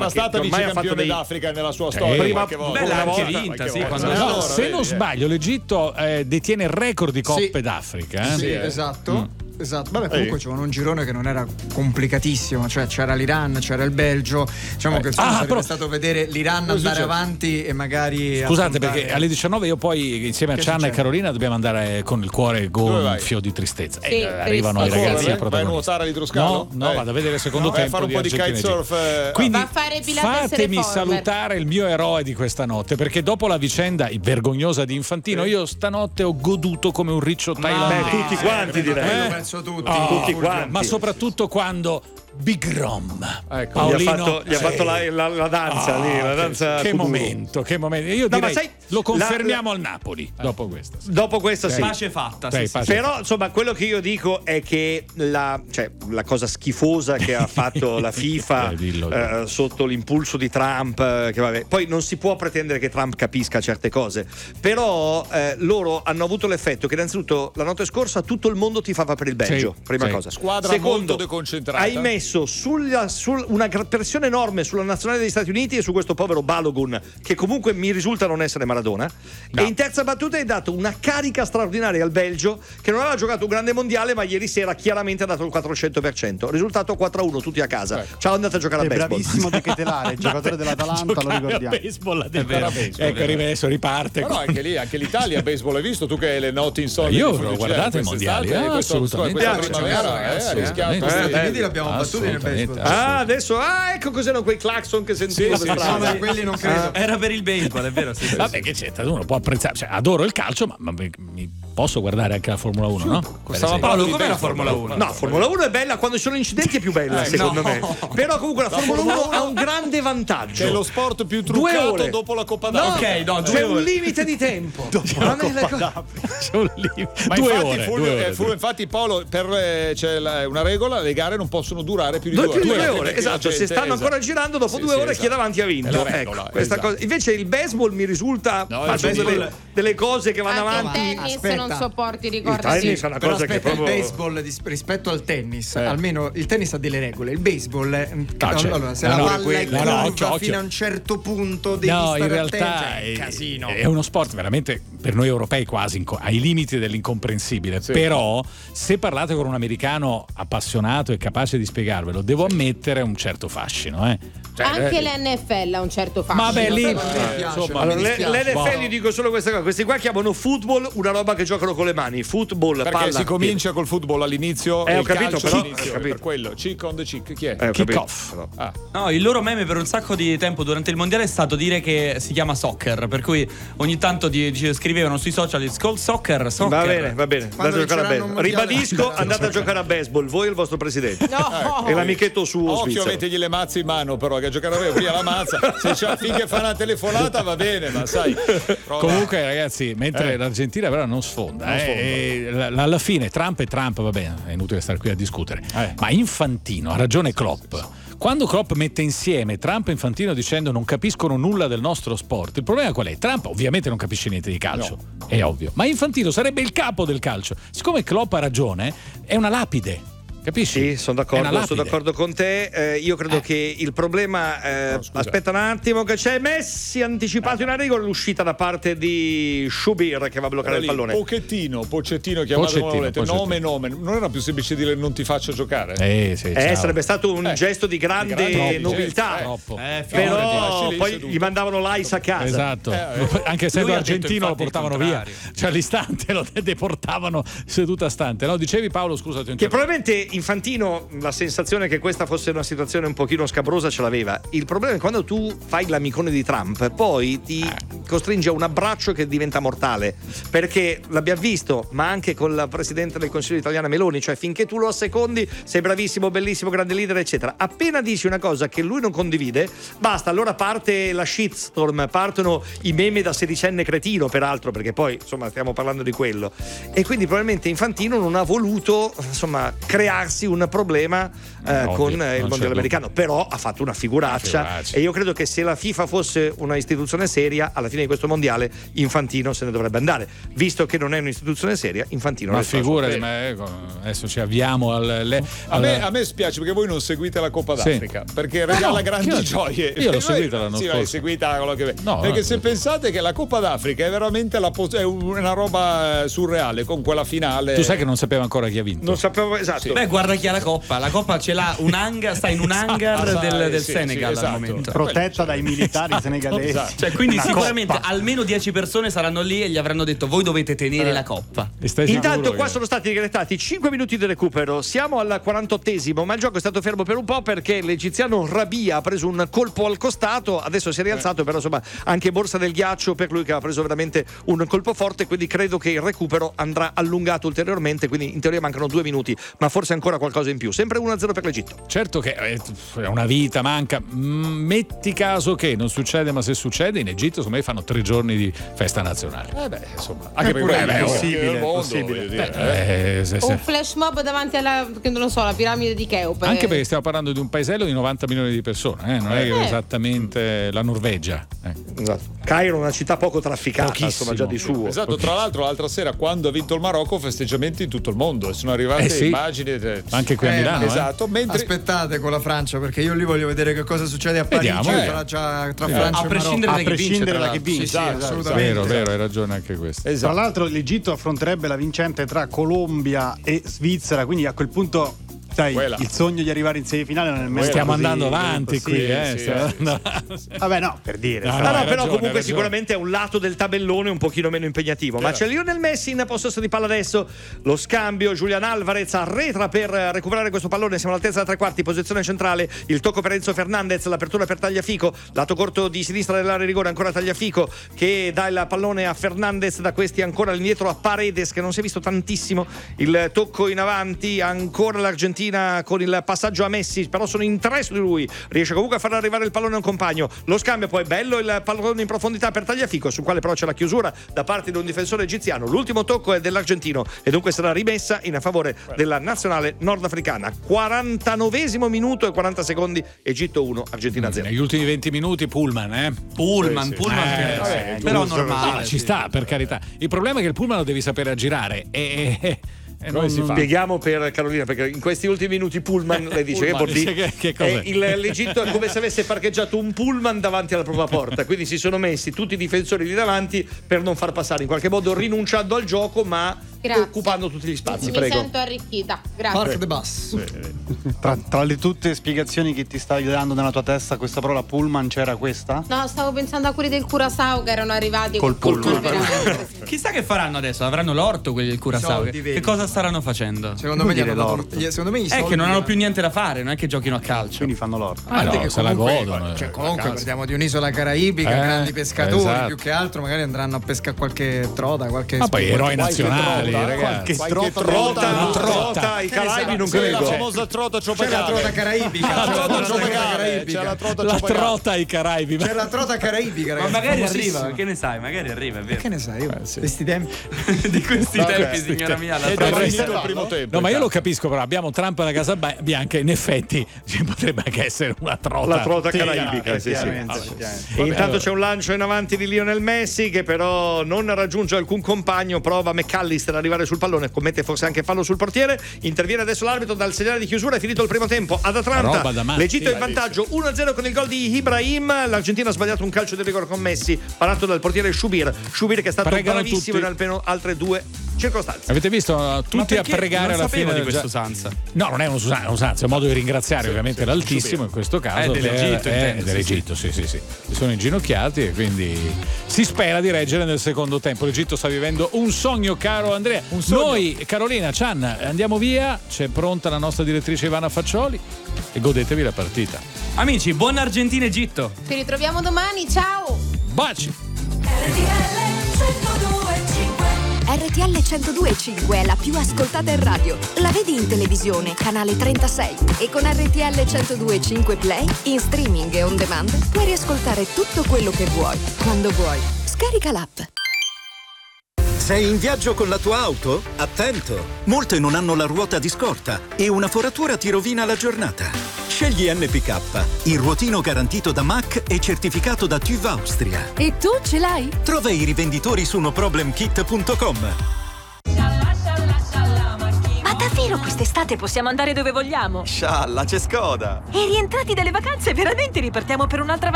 era stata vicecampione d'Africa nella sua storia qualche volta. Beh, l'ha anche vinta, sì, se non sbaglio l'Egitto detiene il record di Coppe d'Africa. Sì, esatto. Vabbè, comunque c'era un girone che non era complicatissimo, cioè c'era l'Iran, c'era il Belgio, diciamo che sarebbe stato vedere l'Iran andare avanti e magari scusate perché alle 19 io poi insieme a Cianna e Carolina dobbiamo andare con il cuore gonfio di tristezza. Arrivano i ragazzi a vai a nuotare all'idroscalo? No, vado a vedere il secondo tempo fare un po' di kitesurf. Quindi va a fare fatemi salutare il mio eroe di questa notte, perché dopo la vicenda vergognosa di Infantino io stanotte ho goduto come un riccio thailandese. Tutti quanti direi. Tutti quanti. Ma soprattutto quando Big Rom Paolino gli ha fatto la danza lì, la danza che momento. Io direi lo confermiamo al Napoli dopo questo sì. Pace fatta. Però insomma quello che io dico è che la cosa schifosa che ha fatto la FIFA sotto l'impulso di Trump, che vabbè, poi non si può pretendere che Trump capisca certe cose, però loro hanno avuto l'effetto che innanzitutto la notte scorsa tutto il mondo tifava per il Belgio, prima cosa. Squadra Secondo, molto deconcentrata. hai messo una pressione enorme sulla nazionale degli Stati Uniti e su questo povero Balogun, che comunque mi risulta non essere Maradona, e in terza battuta hai dato una carica straordinaria al Belgio, che non aveva giocato un grande mondiale ma ieri sera chiaramente ha dato il 400%, risultato 4-1 tutti a casa. Ciao, andate a giocare a baseball. Bravissimo De Ketelare, il giocatore dell'Atalanta, lo ricordiamo. A baseball, ecco, adesso riparte. No, anche lì, anche l'Italia a baseball, hai visto tu che hai le note insonne? Io ho guardato i mondiali, assolutamente. Questa primavera quindi l'abbiamo battuto nel baseball. Adesso ecco cos'erano quei clacson che sentivo. No, ma quelli non credo. Era per il baseball, è vero? Sì. Vabbè, che c'entra, uno può apprezzare, cioè, adoro il calcio, ma mi posso guardare anche la Formula 1, no? Paolo, com'è la Formula 1? No, Formula 1 è bella quando ci sono incidenti, è più bella secondo me. Però comunque la Formula 1 ha un grande vantaggio. È lo sport più truccato dopo la Coppa d'Africa. C'è un limite di tempo. C'è un limite. Ma infatti Paolo, c'è una regola, le gare non possono durare più di 2 ore. Esatto, se stanno ancora girando dopo 2 ore chi è davanti ha vinto. Questa cosa. Invece il baseball mi risulta delle cose che vanno avanti. Il tennis non sopporti, Il tennis è una cosa che proprio... il baseball rispetto al tennis, almeno il tennis ha delle regole, il baseball allora, se la palla è curva fino a un certo punto devi stare in realtà attento, è casino. È uno sport veramente per noi europei quasi ai limiti dell'incomprensibile, però se parlate con un americano appassionato e capace di spiegarvelo, devo ammettere un certo fascino, anche l'NFL ha un certo fascino. Ma beh, lì l'NFL gli dico solo questa cosa, questi qua chiamano football una roba che giocano con le mani, football, perché palla, si comincia col football all'inizio, ho capito, però per quello cheek on the cheek, chi è? Kick off. No, il loro meme per un sacco di tempo durante il mondiale è stato dire che si chiama soccer, per cui ogni tanto scrivevano sui social it's called soccer. Va bene, andate a giocare a baseball. Ribadisco, andate a giocare a baseball, voi e il vostro presidente. E l'amichetto suo occhio, svizzero. avete le mazze in mano, però che a giocare a baseball via la mazza, finché fa una telefonata va bene, ma sai. Comunque ragazzi, mentre l'Argentina però non sfonda, alla fine Trump va bene, è inutile stare qui a discutere, ma Infantino ha ragione Klopp. Quando Klopp mette insieme Trump e Infantino dicendo non capiscono nulla del nostro sport, il problema qual è? Trump ovviamente non capisce niente di calcio, è ovvio, ma Infantino sarebbe il capo del calcio. Siccome Klopp ha ragione, è una lapide. Capisci? Sì, sono d'accordo con te. Io credo che il problema aspetta un attimo che c'è Messi anticipato in arrivo, l'uscita da parte di Shubir che va a bloccare il pallone. Pochettino chiamato come volete, nome, non era più semplice dire non ti faccio giocare? Sarebbe stato un gesto di grande nobiltà, però poi gli mandavano l'Ais a casa. Esatto, anche essendo argentino lo portavano via, cioè all'istante lo deportavano seduta stante. No, dicevi Paolo, scusa, che probabilmente Infantino la sensazione che questa fosse una situazione un pochino scabrosa ce l'aveva. Il problema è quando tu fai l'amicone di Trump, poi ti costringe a un abbraccio che diventa mortale, perché l'abbiamo visto, ma anche con la presidente del Consiglio italiana Meloni, cioè finché tu lo assecondi sei bravissimo, bellissimo, grande leader eccetera, appena dici una cosa che lui non condivide basta, allora parte la shitstorm, partono i meme da sedicenne cretino, peraltro, perché poi insomma stiamo parlando di quello, e quindi probabilmente Infantino non ha voluto insomma creare crearsi un problema con il mondiale americano. Però ha fatto una figuraccia e io credo che se la FIFA fosse una istituzione seria, alla fine di questo mondiale Infantino se ne dovrebbe andare, visto che non è un'istituzione seria. Infantino, ma figurati, adesso ci avviamo a me spiace perché voi non seguite la Coppa d'Africa, perché regala grandi gioie. Io l'ho seguita l'anno scorso. Seguita quello che perché se pensate che la Coppa d'Africa è veramente è una roba surreale, con quella finale. Tu sai che non sapeva ancora chi ha vinto? Non sapevo, esatto. Sì. Beh, guarda chi ha la Coppa ce l'ha sta in un hangar del Senegal al momento. Protetta dai militari senegalesi. Esatto. Cioè, quindi sicuramente almeno 10 persone saranno lì e gli avranno detto: voi dovete tenere la Coppa. Intanto qua sono stati decretati 5 minuti di recupero. Siamo al 48esimo, ma il gioco è stato fermo per un po' perché l'egiziano Rabia ha preso un colpo al costato, adesso si è rialzato, però insomma anche borsa del ghiaccio per lui che ha preso veramente un colpo forte, quindi credo che il recupero andrà allungato ulteriormente, quindi in teoria mancano 2 minuti, ma forse ancora qualcosa in più. Sempre 1-0 per l'Egitto. Certo che è una vita, manca. Metti caso che non succede, ma se succede in Egitto secondo me fanno 3 giorni di festa nazionale. Insomma, anche perché è possibile. Un flash mob davanti alla, non lo so, la piramide di Cheope. Anche perché stiamo parlando di un paesello di 90 milioni di persone, non è esattamente la Norvegia. Esatto. Cairo è una città poco trafficata, insomma, già di suo. Esatto, tra l'altro l'altra sera quando ha vinto il Marocco festeggiamenti in tutto il mondo, sono arrivate immagini anche qui a Milano. Esatto, mentre aspettate con la Francia, perché io lì voglio vedere che cosa succede a Parigi. Tra Francia a prescindere da chi vince. Assolutamente. Vero, hai ragione anche questo. Tra l'altro l'Egitto affronterebbe la vincente tra Colombia e Svizzera, quindi a quel punto il sogno di arrivare in semifinale non è mai stiamo andando avanti qui, vabbè, no, per dire. Però comunque sicuramente è un lato del tabellone un pochino meno impegnativo. Ma c'è Lionel Messi in possesso di palla adesso. Lo scambio, Julian Alvarez arretra per recuperare questo pallone. Siamo all'altezza da 3/4, posizione centrale. Il tocco per Enzo Fernandez, l'apertura per Tagliafico, lato corto di sinistra dell'area di rigore, ancora Tagliafico che dà il pallone a Fernandez, da questi ancora all'indietro a Paredes che non si è visto tantissimo. Il tocco in avanti, ancora l'Argentina con il passaggio a Messi, però sono in 3 su di lui, riesce comunque a far arrivare il pallone a un compagno. Lo scambio poi bello, il pallone in profondità per Tagliafico, sul quale però c'è la chiusura da parte di un difensore egiziano. L'ultimo tocco è dell'argentino e dunque sarà rimessa in favore della nazionale nordafricana. 49esimo minuto e 40 secondi, Egitto 1, Argentina 0. Negli ultimi 20 minuti Pullman. Però normale. Ci sta, per carità. Il problema è che il Pullman lo devi sapere aggirare Come si fa? Spieghiamo per Carolina, perché in questi ultimi minuti Pullman lei dice che l'Egitto è come se avesse parcheggiato un Pullman davanti alla propria porta, quindi si sono messi tutti i difensori lì davanti per non far passare, in qualche modo rinunciando al gioco ma occupando tutti gli spazi. Mi sento arricchita, grazie. Park the bus. Tra le tutte le spiegazioni che ti stavi dando nella tua testa, questa parola Pullman c'era questa? No, stavo pensando a quelli del Curaçao che erano arrivati col Pullman. Chissà che faranno adesso, avranno l'orto quelli del Curaçao. Che cosa staranno facendo? Secondo me i soldi che non hanno più niente da fare, non è che giochino a calcio. Quindi fanno l'orto. Che se la godono. Comunque parliamo di un'isola caraibica, grandi pescatori, più che altro magari andranno a pescare qualche trota, poi eroi nazionali, ragazzi. Qualche trota, i Caraibi non credo. La famosa trota C'è la trota caraibica. C'è la trota trota ai Caraibi. C'è la trota caraibica, ragazzi. Ma magari arriva, che ne sai? Magari arriva, è vero. Che ne sai? Questi tempi. Di questi tempi, signora mia, la il primo tempo. No, ma io lo capisco, però abbiamo Trump alla Casa Bianca, in effetti ci potrebbe anche essere una trota. La trota caraibica, sì. E intanto c'è un lancio in avanti di Lionel Messi che però non raggiunge alcun compagno, prova McAllister ad arrivare sul pallone, commette forse anche fallo sul portiere. Interviene adesso l'arbitro dal segnale di chiusura, è finito il primo tempo ad Atlanta. L'Egitto è in vantaggio 1-0 con il gol di Ibrahim. L'Argentina ha sbagliato un calcio di rigore con Messi, parato dal portiere Shubir che è stato bravissimo in altre 2 circostanze. Avete visto tutti a pregare alla fine di questa usanza? No, non è un'usanza, è un modo di ringraziare ovviamente l'Altissimo in questo caso. Dell'Egitto, sì. Si sono inginocchiati e quindi si spera di reggere nel secondo tempo. L'Egitto sta vivendo un sogno, caro Andrea. Noi, Carolina, Chan, andiamo via. C'è pronta la nostra direttrice Ivana Faccioli e godetevi la partita. Amici, buon Argentina-Egitto. Ci ritroviamo domani, ciao. Baci. RTL 102.5 è la più ascoltata in radio. La vedi in televisione, canale 36. E con RTL 102.5 Play, in streaming e on demand, puoi riascoltare tutto quello che vuoi, quando vuoi. Scarica l'app. Sei in viaggio con la tua auto? Attento! Molte non hanno la ruota di scorta e una foratura ti rovina la giornata. Scegli NPK, il ruotino garantito da MAC e certificato da TÜV Austria. E tu ce l'hai? Trova i rivenditori su noproblemkit.com. Ma davvero quest'estate possiamo andare dove vogliamo? Scialla, c'è Skoda! E rientrati dalle vacanze veramente ripartiamo per un'altra